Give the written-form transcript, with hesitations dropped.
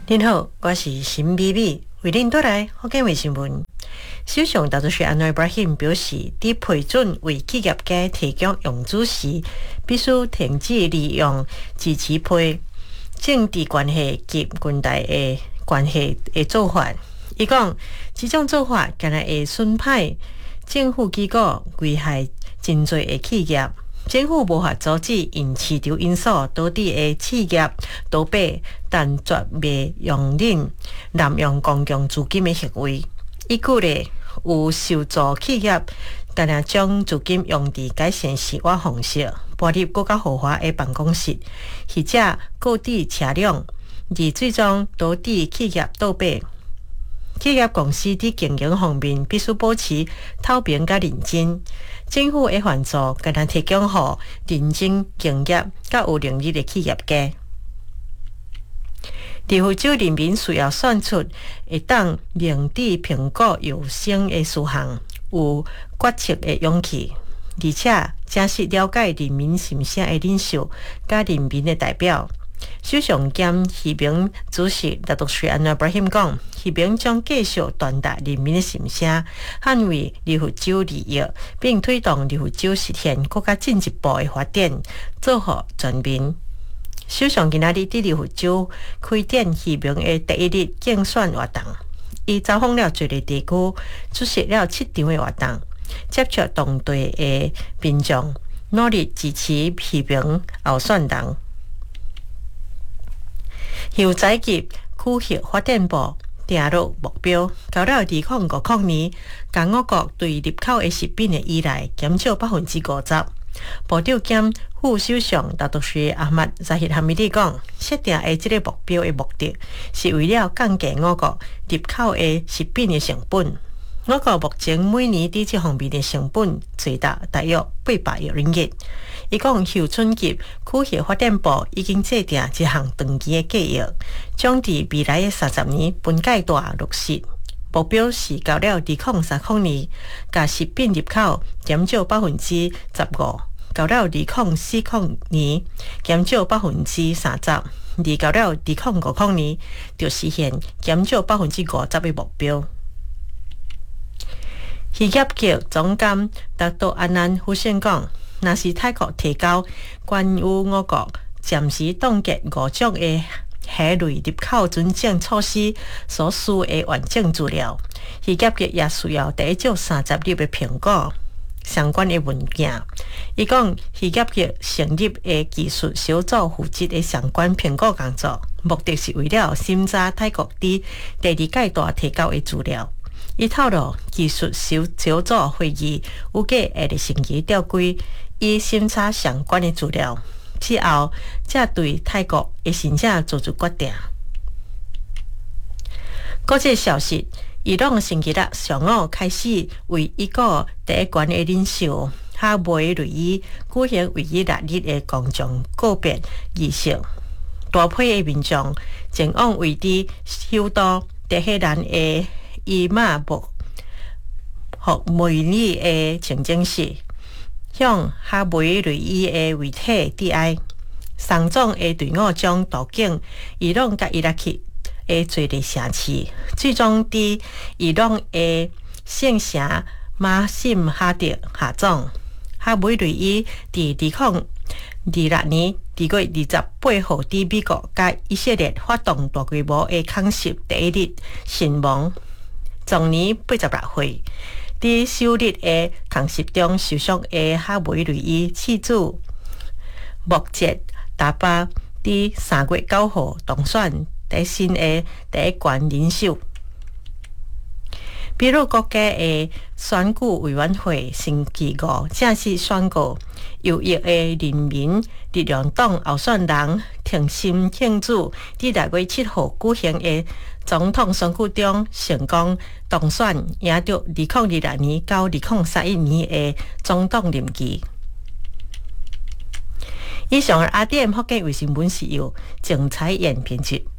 您好，我是沈美美，为您带来福建卫新闻。首相大都是安内布拉欣表示，在批准为企业家提供用资时，必须停止利用支持批政治关系及军队的关系的做法。伊讲，这种做法敢若会损害政府机构，危害真侪的企业。政府无法阻止因市场因素导致的企业倒闭，但绝袂容忍滥用公共资金的行为。伊举例，有受助企业敢若将资金用伫改善生活方式，搬入更加豪华的办公室，或者购置车辆，而最终导致企业倒闭。企业公司伫经营方面必须保持透明甲认真。政府的援助敢若提供予认真经营甲有能力的企业家。地方州人民需要选出会当明治苹果优先的事项，有决策的勇气，而且正是了解人民心声的领袖甲人民的代表。首相兼习平主席拿督斯里安华布拉欣讲，习平将继续传达人民的心声，捍卫利福州利益，并推动利福州实现更加进一步的发展，做好全民。首相今仔日伫利福州开展习平的第一日竞选活动，伊走访了侪个地区，出席了7场的活动，接触当地的民众，努力支持习平候选人。由财及区域发展部定落目标，到了2050年，港澳局对入口的食品的依赖减少50%。部长兼副首相拿督斯里阿末扎希哈米蒂讲，设定的这个目标的目的是为了降低我国入口的食品的成本。我国目前每年伫这方面的成本最大约800亿ringg。伊讲，乡村及区域发展部已经制定一项长期的计划，将伫未来的30年分阶段落实。目标是到了2030年，甲食品入口减少15%，到了2040年减少30%，而到了2050年就实现减少50%的目标。渔业局总监达多安南呼声讲，若是泰国提交关于我国暂时冻结5种的虾类入口准证措施所需的完整资料，渔业局也需要第一种30粒的苹果相关的文件。伊讲，渔业局成立的技术小组负责的相关苹果工作，目的是为了审查泰国伫第2阶段提交的资料。伊透露，技术小组会议预计下个星期召开，以审查相关的资料，之后才对泰国的申请做出决定。国际消息，伊朗星期六上午开始为伊国第一关的领袖哈梅内伊举行为期6日的公众告别仪式。大批的民众前往位伫首都德黑兰的伊马木和梅里的清真寺，向哈梅内伊的遗体致哀。丧葬的队伍将途经伊朗甲伊拉克的侪个城市，最终伫伊朗的圣城马辛哈德下葬。哈梅内伊伫2026年2月28号伫美国甲以色列发动大规模的空袭第一日身亡，终年86岁。伫首日的空袭中受伤的哈梅内伊妻子穆杰达巴伫3月9号当选第新的第一关领袖。秘鲁国家的选举委员会星期5正式宣告，右翼的人民力量党候选人挺心庆祝伫6月7号举行的总统选举中成功当选，赢得2026年到2031年的总统任期。以上的ADM 福建卫新闻是由郑彩燕编辑。